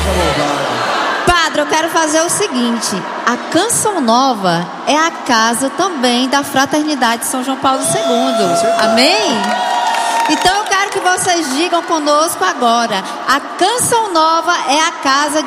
Padre, eu quero fazer o seguinte: a Canção Nova é a casa também da Fraternidade São João Paulo II. Amém? Então eu quero que vocês digam conosco agora: a Canção Nova é a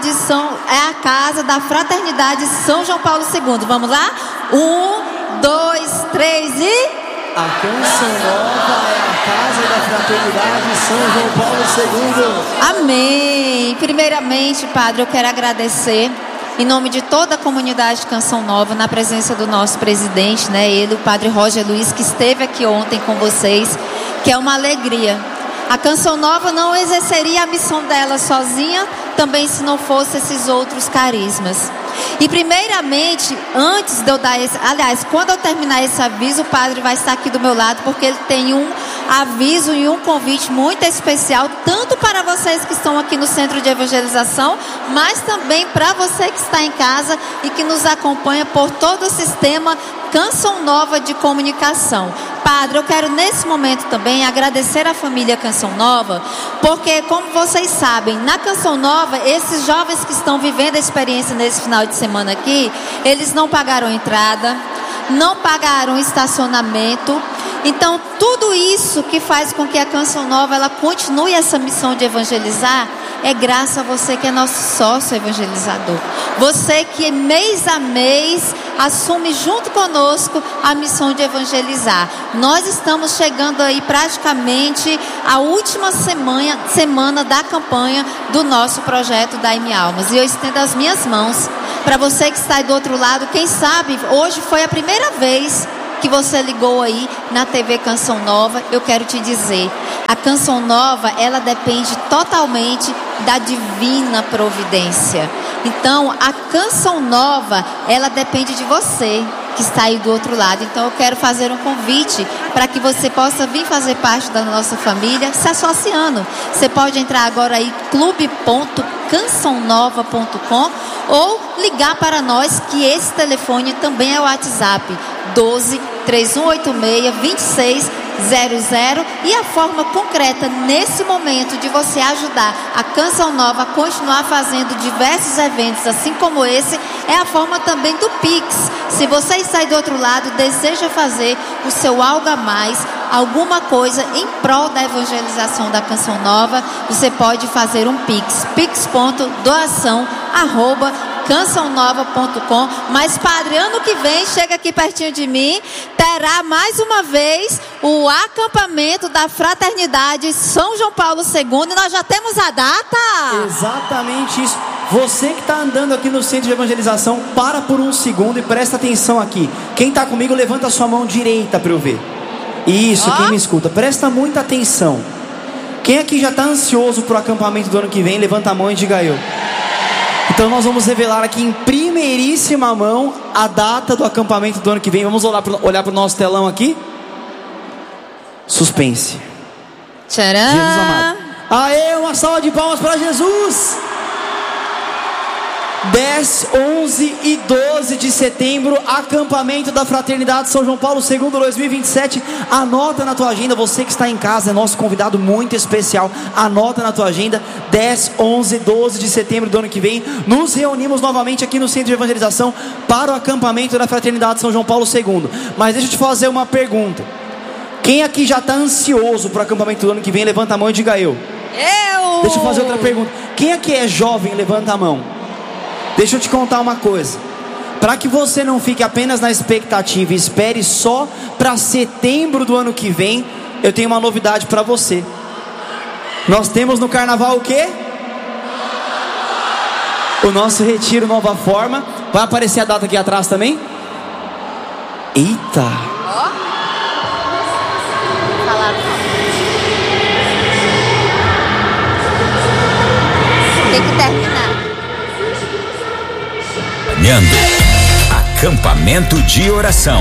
casa da Fraternidade São João Paulo II. Vamos lá? 1, 2, 3 e... A Canção Nova é a casa da Fraternidade São João Paulo II. Amém. Primeiramente, Padre, eu quero agradecer em nome de toda a comunidade de Canção Nova, na presença do nosso presidente, né? Ele, o Padre Roger Luiz, que esteve aqui ontem com vocês, que é uma alegria. A Canção Nova não exerceria a missão dela sozinha, também se não fosse esses outros carismas. E primeiramente, antes de eu dar quando eu terminar esse aviso, o padre vai estar aqui do meu lado, porque ele tem um aviso e um convite muito especial, tanto para vocês que estão aqui no Centro de Evangelização, mas também para você que está em casa e que nos acompanha por todo o sistema Canção Nova de comunicação. Padre, eu quero nesse momento também agradecer à família Canção Nova, porque como vocês sabem, na Canção Nova, esses jovens que estão vivendo a experiência nesse final de semana aqui, eles não pagaram entrada, não pagaram estacionamento. Então tudo isso que faz com que a Canção Nova ela continue essa missão de evangelizar é graças a você que é nosso sócio evangelizador. Você que mês a mês assume junto conosco a missão de evangelizar. Nós estamos chegando aí praticamente a última semana da campanha do nosso projeto Dai-me Almas. E eu estendo as minhas mãos para você que está aí do outro lado. Quem sabe hoje foi a primeira vez que você ligou aí na TV Canção Nova. Eu quero te dizer, a Canção Nova, ela depende totalmente da divina providência. Então, a Canção Nova, ela depende de você que está aí do outro lado. Então, eu quero fazer um convite para que você possa vir fazer parte da nossa família, se associando. Você pode entrar agora aí, clube.cançãonova.com, ou ligar para nós, que esse telefone também é o WhatsApp, 12 3186 2600, e a forma concreta nesse momento de você ajudar a Canção Nova a continuar fazendo diversos eventos assim como esse é a forma também do Pix. Se você está aí do outro lado, deseja fazer o seu algo a mais, alguma coisa em prol da evangelização da Canção Nova, você pode fazer um Pix, pix.doação@cançãonova.com. Mas padre, ano que vem, chega aqui pertinho de mim, terá mais uma vez o acampamento da Fraternidade São João Paulo II, e nós já temos a data. Exatamente isso. Você que está andando aqui no Centro de Evangelização, para por um segundo e presta atenção aqui. Quem está comigo, levanta a sua mão direita para eu ver. Isso, quem me escuta, presta muita atenção. Quem aqui já está ansioso para o acampamento do ano que vem, levanta a mão e diga eu. Então nós vamos revelar aqui em primeiríssima mão a data do acampamento do ano que vem. Vamos olhar para o nosso telão aqui. Suspense. Tcharam! Jesus amado. Aê, uma salva de palmas para Jesus! 10, 11 e 12 de setembro, acampamento da Fraternidade São João Paulo II 2027. Anota na tua agenda, você que está em casa, é nosso convidado muito especial. Anota na tua agenda, 10, 11 e 12 de setembro do ano que vem. Nos reunimos novamente aqui no Centro de Evangelização para o acampamento da Fraternidade São João Paulo II. Mas deixa eu te fazer uma pergunta. Quem aqui já está ansioso para o acampamento do ano que vem, levanta a mão e diga eu. Deixa eu fazer outra pergunta. Quem aqui é jovem, levanta a mão. Deixa eu te contar uma coisa. Para que você não fique apenas na expectativa e espere só para setembro do ano que vem, eu tenho uma novidade para você. Nós temos no carnaval o quê? O nosso retiro Nova Forma. Vai aparecer a data aqui atrás também? Eita! Tem que terminar. Acampamento de oração.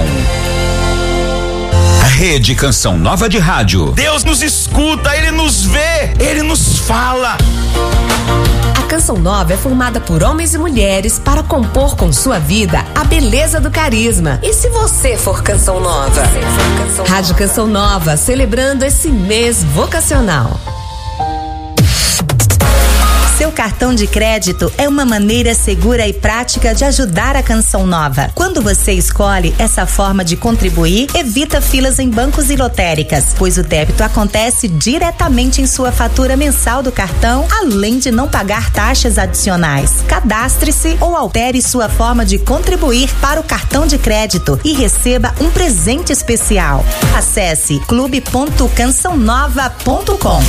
Rede Canção Nova de Rádio. Deus nos escuta, Ele nos vê, Ele nos fala. A Canção Nova é formada por homens e mulheres para compor com sua vida a beleza do carisma. E se você for Canção Nova? Rádio Canção Nova, celebrando esse mês vocacional. Seu cartão de crédito é uma maneira segura e prática de ajudar a Canção Nova. Quando você escolhe essa forma de contribuir, evita filas em bancos e lotéricas, pois o débito acontece diretamente em sua fatura mensal do cartão, além de não pagar taxas adicionais. Cadastre-se ou altere sua forma de contribuir para o cartão de crédito e receba um presente especial. Acesse clube.cançãonova.com.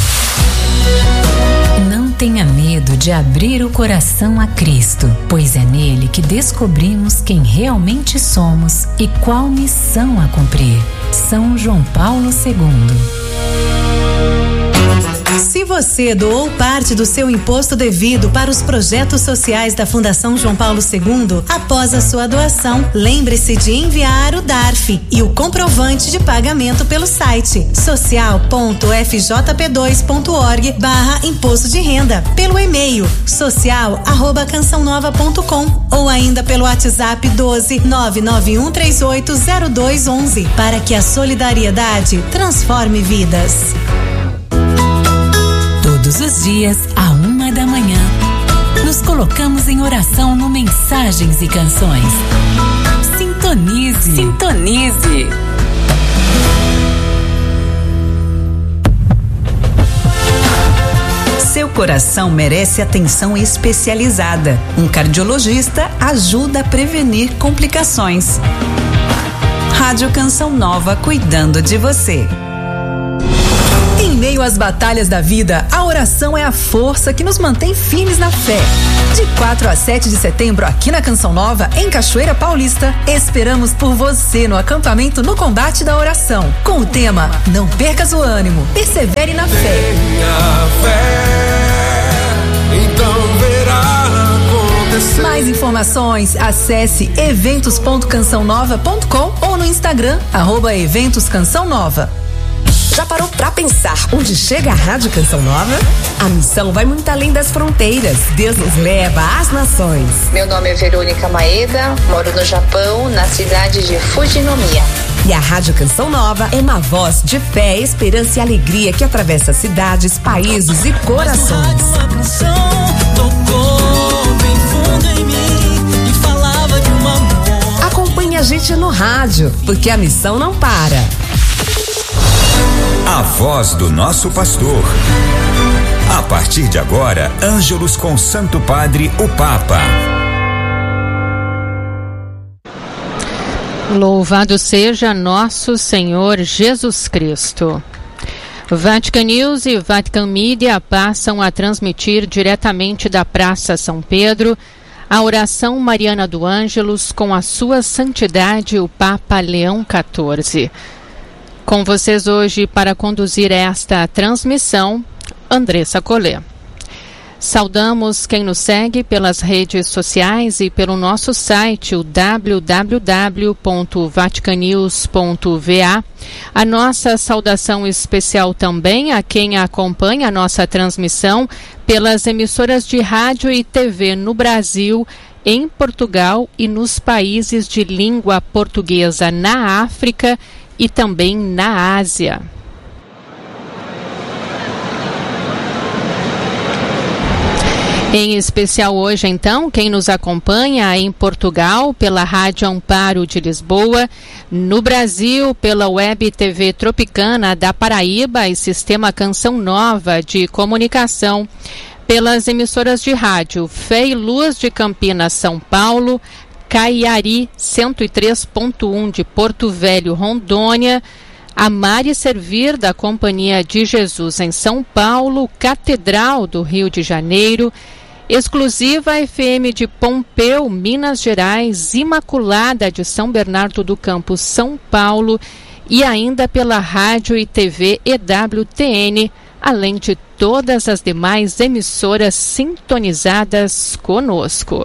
Não tenha medo de abrir o coração a Cristo, pois é nele que descobrimos quem realmente somos e qual missão a cumprir. São João Paulo II. Se você doou parte do seu imposto devido para os projetos sociais da Fundação João Paulo II, após a sua doação, lembre-se de enviar o DARF e o comprovante de pagamento pelo site social.fjp2.org/imposto de renda, pelo e-mail social@cançãonova.com ou ainda pelo WhatsApp 12 991380211 para que a solidariedade transforme vidas. Todos os dias, à 1h, nos colocamos em oração no Mensagens e Canções. Sintonize! Sintonize! Seu coração merece atenção especializada. Um cardiologista ajuda a prevenir complicações. Rádio Canção Nova, cuidando de você. Em meio às batalhas da vida, a oração é a força que nos mantém firmes na fé. De 4 a 7 de setembro, aqui na Canção Nova, em Cachoeira Paulista, esperamos por você no acampamento No Combate da Oração, com o tema Não Percas o Ânimo, Persevere na Fé. Tenha fé, então verá acontecer. Mais informações, acesse eventos.cançãonova.com ou no Instagram, @eventos-canção-nova. Já parou pra pensar onde chega a Rádio Canção Nova? A missão vai muito além das fronteiras. Deus nos leva às nações. Meu nome é Verônica Maeda, moro no Japão, na cidade de Fujinomiya. E a Rádio Canção Nova é uma voz de fé, esperança e alegria que atravessa cidades, países e corações. Acompanhe a gente no rádio, porque a missão não para. A voz do nosso pastor. A partir de agora, Ângelos com Santo Padre, o Papa. Louvado seja nosso Senhor Jesus Cristo. Vatican News e Vatican Media passam a transmitir diretamente da Praça São Pedro a oração mariana do Ângelos com a sua santidade, o Papa Leão XIV. Com vocês hoje para conduzir esta transmissão, Andressa Collet. Saudamos quem nos segue pelas redes sociais e pelo nosso site, o www.vaticanews.va. A nossa saudação especial também a quem acompanha a nossa transmissão pelas emissoras de rádio e TV no Brasil, em Portugal e nos países de língua portuguesa na África e também na Ásia. Em especial hoje, então, quem nos acompanha em Portugal pela Rádio Amparo de Lisboa, no Brasil pela Web TV Tropicana da Paraíba e Sistema Canção Nova de Comunicação, pelas emissoras de rádio Fé e Luz de Campinas, São Paulo, Caiari 103.1 de Porto Velho, Rondônia, Amar e Servir da Companhia de Jesus em São Paulo, Catedral do Rio de Janeiro, Exclusiva FM de Pompeu, Minas Gerais, Imaculada de São Bernardo do Campo, São Paulo e ainda pela Rádio e TV EWTN, além de todas as demais emissoras sintonizadas conosco.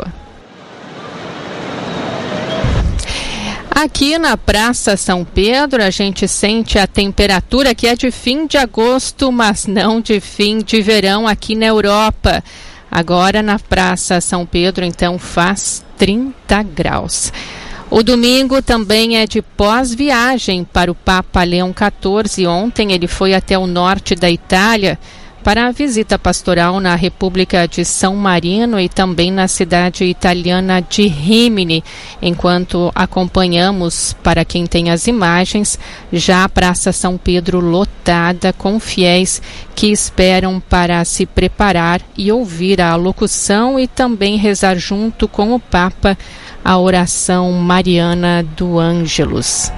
Aqui na Praça São Pedro, a gente sente a temperatura que é de fim de agosto, mas não de fim de verão aqui na Europa. Agora na Praça São Pedro, então, faz 30 graus. O domingo também é de pós-viagem para o Papa Leão XIV. Ontem ele foi até o norte da Itália para a visita pastoral na República de São Marino e também na cidade italiana de Rimini, enquanto acompanhamos, para quem tem as imagens, já a Praça São Pedro lotada com fiéis que esperam para se preparar e ouvir a locução e também rezar junto com o Papa a oração mariana do Ângelus.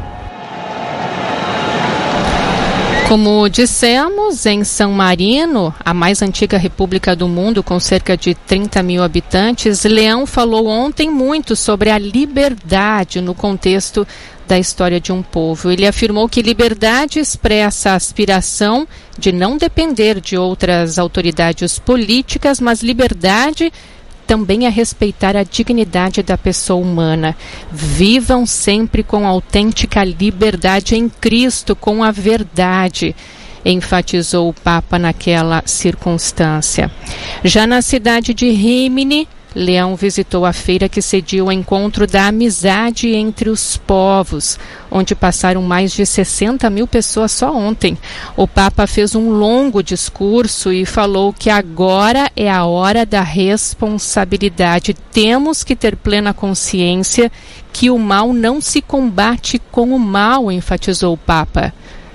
Como dissemos, em São Marino, a mais antiga república do mundo, com cerca de 30 mil habitantes, Leão falou ontem muito sobre a liberdade no contexto da história de um povo. Ele afirmou que liberdade expressa a aspiração de não depender de outras autoridades políticas, mas liberdade também é respeitar a dignidade da pessoa humana. Vivam sempre com autêntica liberdade em Cristo, com a verdade, enfatizou o Papa naquela circunstância. Já na cidade de Rimini, Leão visitou a feira que cedia o encontro da amizade entre os povos, onde passaram mais de 60 mil pessoas só ontem. O Papa fez um longo discurso e falou que agora é a hora da responsabilidade. Temos que ter plena consciência que o mal não se combate com o mal, enfatizou o Papa.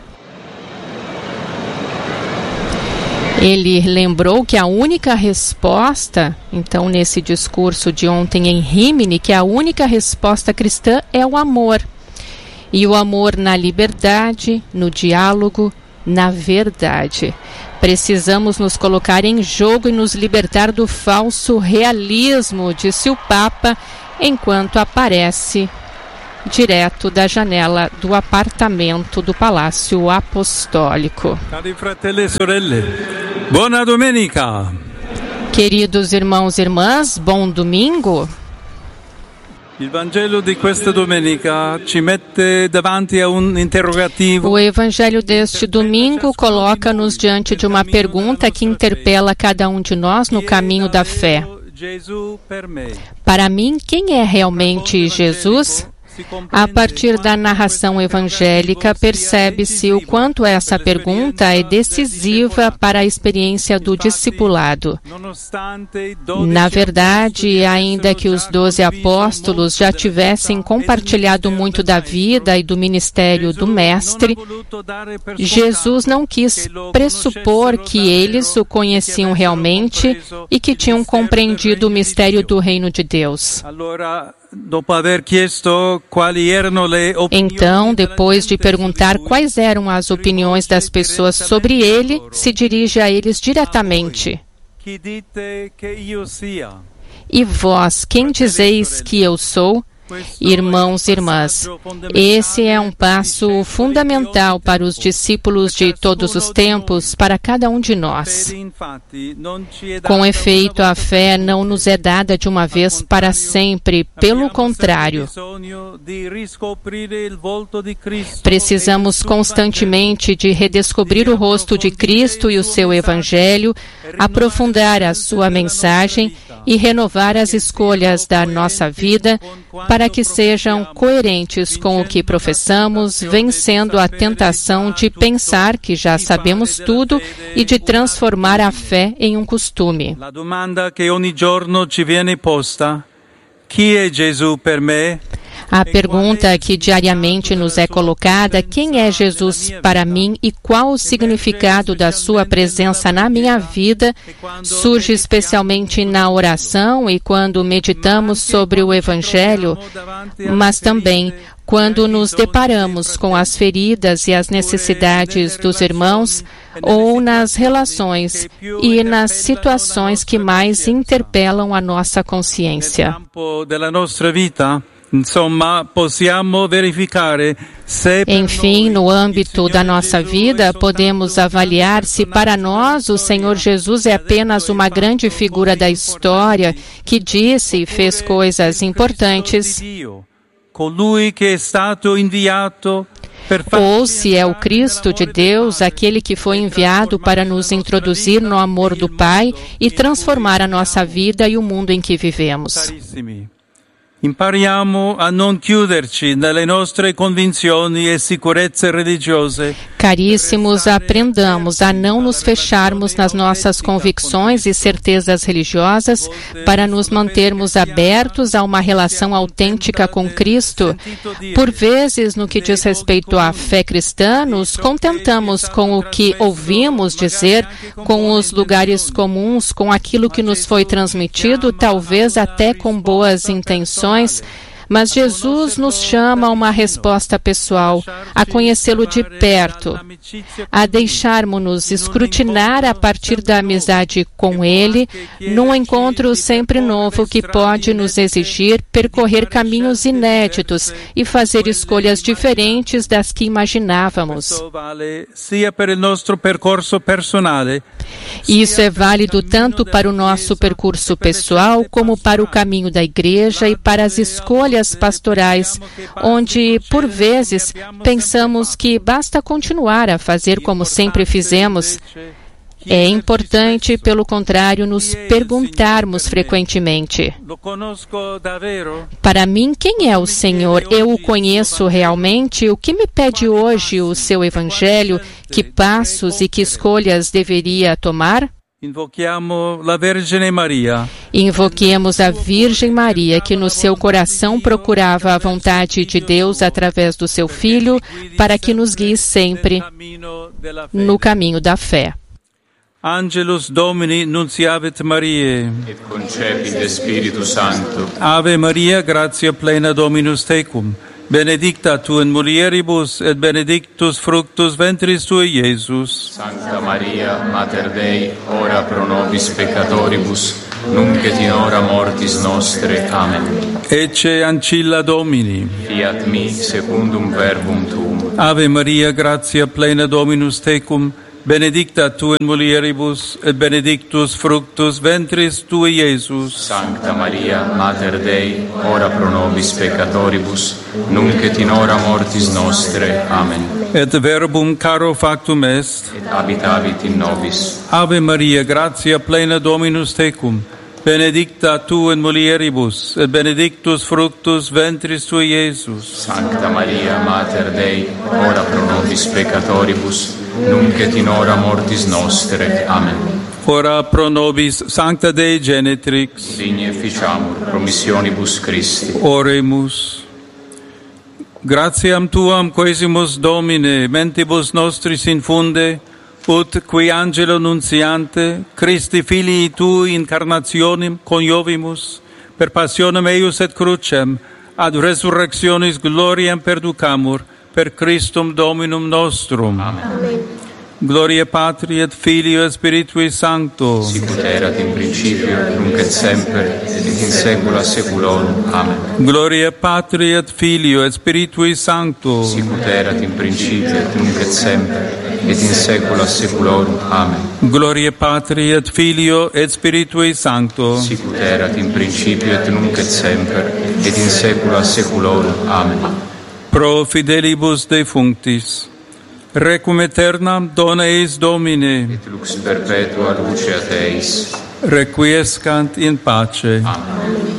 Ele lembrou que a única resposta, então, nesse discurso de ontem em Rimini, que a única resposta cristã é o amor. E o amor na liberdade, no diálogo, na verdade. Precisamos nos colocar em jogo e nos libertar do falso realismo, disse o Papa, enquanto aparece direto da janela do apartamento do Palácio Apostólico. Cari fratelli e sorelle, buona domenica. Queridos irmãos e irmãs, bom domingo. Il Vangelo di questa domenica ci mette davanti a un interrogativo. O Evangelho deste domingo coloca-nos diante de uma pergunta que interpela cada um de nós no caminho da fé. Para mim, quem é realmente Jesus? A partir da narração evangélica, percebe-se o quanto essa pergunta é decisiva para a experiência do discipulado. Na verdade, ainda que os 12 apóstolos já tivessem compartilhado muito da vida e do ministério do Mestre, Jesus não quis pressupor que eles o conheciam realmente e que tinham compreendido o mistério do reino de Deus. Então, depois de perguntar quais eram as opiniões das pessoas sobre ele, se dirige a eles diretamente. E vós, quem dizeis que eu sou? Irmãos e irmãs, esse é um passo fundamental para os discípulos de todos os tempos, para cada um de nós. Com efeito, a fé não nos é dada de uma vez para sempre, pelo contrário. Precisamos constantemente de redescobrir o rosto de Cristo e o seu Evangelho, aprofundar a sua mensagem e renovar as escolhas da nossa vida para que sejam coerentes com o que professamos, vencendo a tentação de pensar que já sabemos tudo e de transformar a fé em um costume. La domanda che ogni giorno ci viene posta: chi è Gesù per me? A pergunta que diariamente nos é colocada, quem é Jesus para mim e qual o significado da sua presença na minha vida, surge especialmente na oração e quando meditamos sobre o Evangelho, mas também quando nos deparamos com as feridas e as necessidades dos irmãos ou nas relações e nas situações que mais interpelam a nossa consciência. Enfim, no âmbito da nossa vida, podemos avaliar se para nós o Senhor Jesus é apenas uma grande figura da história que disse e fez coisas importantes, ou se é o Cristo de Deus, aquele que foi enviado para nos introduzir no amor do Pai e transformar a nossa vida e o mundo em que vivemos. Impariamo a non chiuderci nelle nostre convinzioni e sicurezze religiose. Caríssimos, aprendamos a não nos fecharmos nas nossas convicções e certezas religiosas para nos mantermos abertos a uma relação autêntica com Cristo. Por vezes, no que diz respeito à fé cristã, nos contentamos com o que ouvimos dizer, com os lugares comuns, com aquilo que nos foi transmitido, talvez até com boas intenções. Mas Jesus nos chama a uma resposta pessoal, a conhecê-lo de perto, a deixarmos-nos escrutinar a partir da amizade com Ele, num encontro sempre novo que pode nos exigir percorrer caminhos inéditos e fazer escolhas diferentes das que imaginávamos. Isso é válido tanto para o nosso percurso pessoal como para o caminho da igreja e para as escolhas pastorais, onde, por vezes, pensamos que basta continuar a fazer como sempre fizemos. É importante, pelo contrário, nos perguntarmos frequentemente: para mim, quem é o Senhor? Eu o conheço realmente? O que me pede hoje o seu Evangelho? Que passos e que escolhas deveria tomar? Invochiamo la Vergine Maria. Invoquemos a Virgem Maria, que no seu coração procurava a vontade de Deus através do seu Filho, para que nos guie sempre no caminho da fé. Angelus Domini nunciavit Mariae. Et concepit Spiritus Sancto. Ave Maria, gratia plena Dominus tecum. Benedicta tu in mulieribus, et benedictus fructus ventris tui, Iesus. Sancta Maria, Mater Dei, ora pro nobis peccatoribus, nunc et in hora mortis nostre. Amen. Ecce ancilla Domini. Fiat mi secundum verbum tuum. Ave Maria, gratia plena Dominus tecum, benedicta tu in mulieribus, et benedictus fructus ventris tui, Iesus. Sancta Maria, Mater Dei, ora pro nobis peccatoribus, nunc et in hora mortis nostre. Amen. Et verbum caro factum est, et habitavit in nobis. Ave Maria, gratia plena Dominus tecum, benedicta tu in mulieribus, et benedictus fructus ventris tui, Iesus. Sancta Maria, Mater Dei, ora pro nobis peccatoribus, nunc et in hora mortis nostre. Amen. Ora pro nobis, Sancta Dei Genitrix, digne ficiamur promissionibus Christi. Oremus. Gratiam tuam quesimus Domine, mentibus nostris infunde, ut qui angelo nunciante, Christi filii tui incarnationem coniovimus, per passionem eius et crucem, ad resurrectionis gloriam perducamur, per Christum Dominum nostrum. Amen. Gloria Patri et Filio et Spiritui Sancto. Sicut erat in principio, nunc et semper, et in saecula saeculorum. Amen. Gloria Patri et Filio et Spiritui Sancto. Sicut erat in principio, nunc et semper, et in saecula saeculorum. Amen. Gloria Patri et Filio et Spiritui Sancto. Sicut erat in principio, nunc et semper, et in saecula saeculorum. Amen. Pro fidelibus defunctis, requiem aeternam dona eis Domine, et lux perpetua luceat eis. Requiescant in pace. Amen.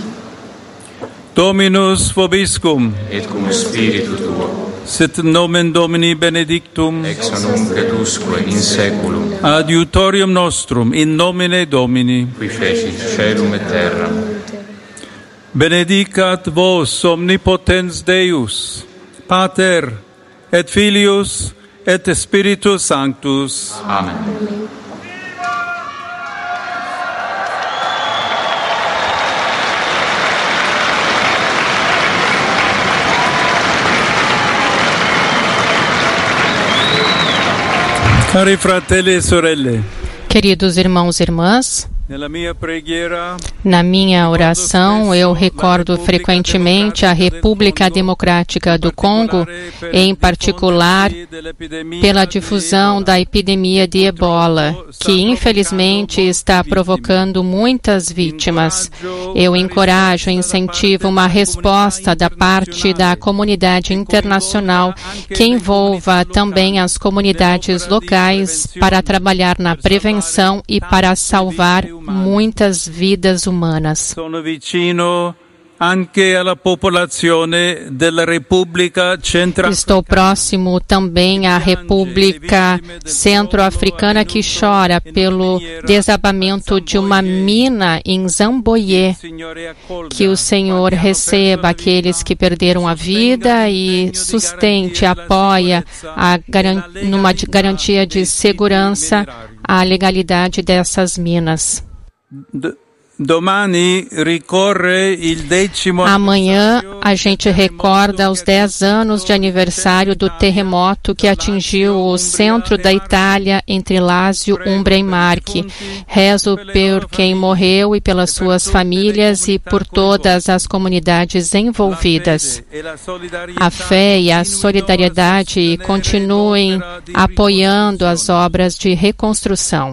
Dominus vobiscum, et cum spiritu tuo. Sit nomen Domini benedictum, ex nunc et usque in saeculum. Adiutorium nostrum, in nomine Domini, qui fecit caelum et terram. Benedicat vos omnipotens Deus, Pater, et Filius, et Spiritus Sanctus. Amen. Cari fratelli e sorelle, queridos irmãos e irmãs, na minha oração, eu recordo frequentemente a República Democrática do Congo, em particular pela difusão da epidemia de Ebola, que infelizmente está provocando muitas vítimas. Eu encorajo e incentivo uma resposta da parte da comunidade internacional que envolva também as comunidades locais para trabalhar na prevenção e para salvar muitas vidas humanas. Sono vicino anche alla popolazione della Repubblica Centrafricana. Estou próximo também à República Centro-Africana, que chora pelo desabamento de uma mina em Zamboye. Que o Senhor receba aqueles que perderam a vida e sustente, apoia numa garantia de segurança a legalidade dessas minas. Amanhã a gente recorda os 10 anos de aniversário do terremoto que atingiu o centro da Itália, entre Lazio, Umbria e Marche. Rezo por quem morreu e pelas suas famílias e por todas as comunidades envolvidas. A fé e a solidariedade continuem apoiando as obras de reconstrução.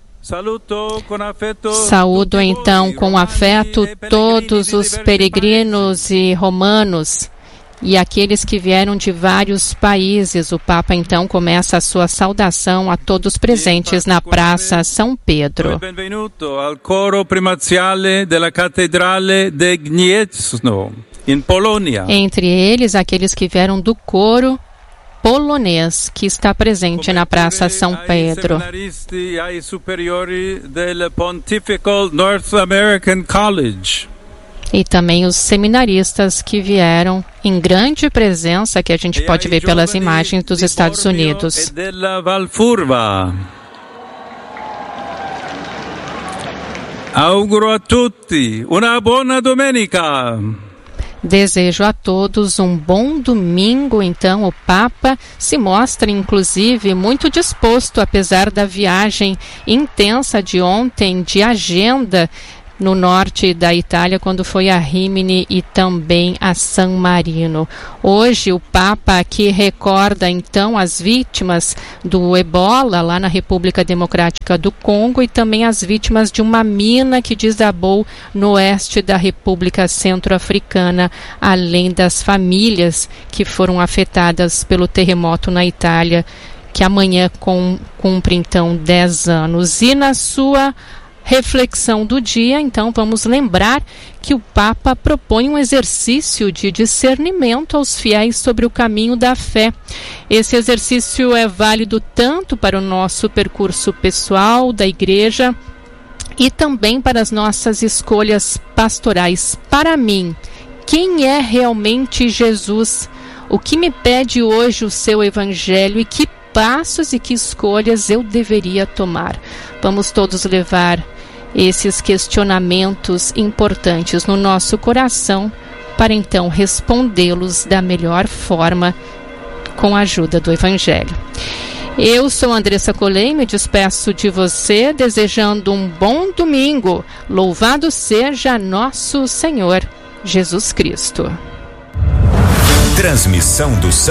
Saúdo então com afeto todos os peregrinos e romanos e aqueles que vieram de vários países. O Papa então começa a sua saudação a todos presentes na Praça São Pedro. Benvenuto al coro primaziale della Cattedrale de Gniezno, in Polônia. Entre eles, aqueles que vieram do coro polonês que está presente na Praça São Pedro. E também os seminaristas que vieram em grande presença, que a gente pode ver pelas imagens dos Estados Unidos. Auguro a tutti una buona domenica. Desejo a todos um bom domingo. Então, o Papa se mostra, inclusive, muito disposto, apesar da viagem intensa de ontem, de agenda no norte da Itália, quando foi a Rimini e também a San Marino. Hoje, o Papa aqui recorda, então, as vítimas do Ebola, lá na República Democrática do Congo, e também as vítimas de uma mina que desabou no oeste da República Centro-Africana, além das famílias que foram afetadas pelo terremoto na Itália, que amanhã cumpre, então, 10 anos. E na sua reflexão do dia, então, vamos lembrar que o Papa propõe um exercício de discernimento aos fiéis sobre o caminho da fé. Esse exercício é válido tanto para o nosso percurso pessoal da Igreja e também para as nossas escolhas pastorais. Para mim, quem é realmente Jesus? O que me pede hoje o seu Evangelho e que passos e que escolhas eu deveria tomar? Vamos todos levar esses questionamentos importantes no nosso coração para então respondê-los da melhor forma com a ajuda do Evangelho. Eu sou Andressa Colei, me despeço de você desejando um bom domingo. Louvado seja nosso Senhor Jesus Cristo. Transmissão do